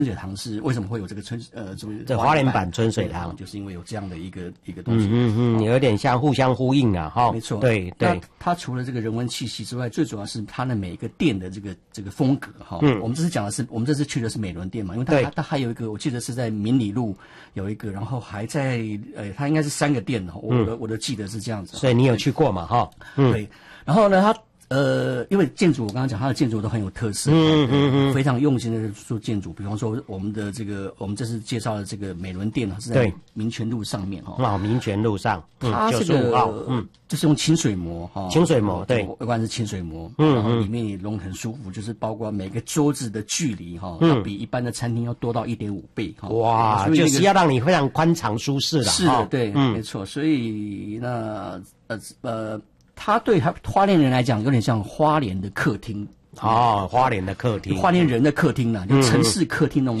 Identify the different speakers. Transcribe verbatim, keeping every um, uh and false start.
Speaker 1: 春水堂是为什么会有这个春呃这个
Speaker 2: 这花莲版春水堂，
Speaker 1: 就是因为有这样的一个一个东西，
Speaker 2: 嗯嗯嗯，有点像互相呼应啊，哈，
Speaker 1: 没错，
Speaker 2: 对对。
Speaker 1: 它除了这个人文气息之外，最主要是它的每一个店的这个这个风格哈。
Speaker 2: 嗯，
Speaker 1: 我们这次讲的是，我们这次去的是美伦店嘛，因为它它它还有一个，我记得是在明理路有一个，然后还在呃，它应该是三个店哦，我的、嗯、我的记得是这样子。
Speaker 2: 所以你有去过嘛？哈，嗯，
Speaker 1: 对。然后呢，它。呃，因为建筑我刚刚讲，它的建筑都很有特色，
Speaker 2: 嗯嗯嗯，
Speaker 1: 非常用心的做建筑。比方说，我们的这个，我们这次介绍的这个美伦店是在民权路上面哈。
Speaker 2: 哦，民权路上，
Speaker 1: 它这个嗯，就是用清水模哈，
Speaker 2: 清水模对，
Speaker 1: 外观是清水模，
Speaker 2: 嗯，
Speaker 1: 然后里面也弄得很舒服，就是包括每个桌子的距离哈，要比一般的餐厅要多到一点五倍哈。
Speaker 2: 哇，就是要让你非常宽敞舒适的。
Speaker 1: 是的，对，没错。所以那呃呃。它对他花莲人来讲，有点像花莲的客厅
Speaker 2: 哦，花莲的客厅，
Speaker 1: 花莲人的客厅呢、啊，就城市客厅那种。